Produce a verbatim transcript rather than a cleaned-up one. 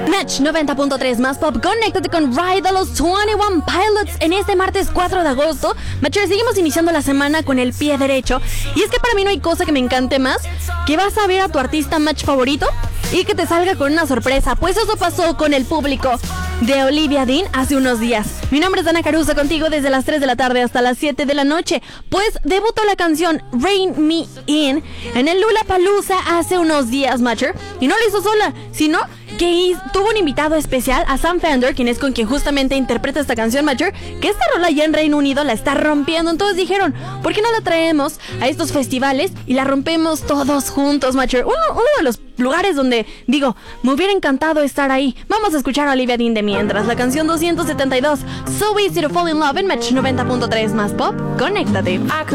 Match noventa punto tres más pop. Conéctate con Ride de los veintiuno Pilots en este martes cuatro de agosto. Matcher, seguimos iniciando la semana con el pie derecho. Y es que para mí no hay cosa que me encante más que vas a ver a tu artista match favorito y que te salga con una sorpresa. Pues eso pasó con el público de Olivia Dean hace unos días. Mi nombre es Dana Caruso, contigo desde las tres de la tarde hasta las siete de la noche. Pues debutó la canción Rain Me In en el Lollapalooza hace unos días, Matcher. Y no lo hizo sola, sino que tuvo un invitado especial, a Sam Fender, quien es con quien justamente interpreta esta canción, Matcher, que esta rola ya en Reino Unido la está rompiendo. Entonces dijeron, ¿por qué no la traemos a estos festivales y la rompemos todos juntos, Matcher? Uno, uno de los lugares donde, digo, me hubiera encantado estar ahí. Vamos a escuchar a Olivia Dean de mientras, la canción doscientos setenta y dos, So Easy to Fall in Love en Match noventa punto tres más pop. Conéctate.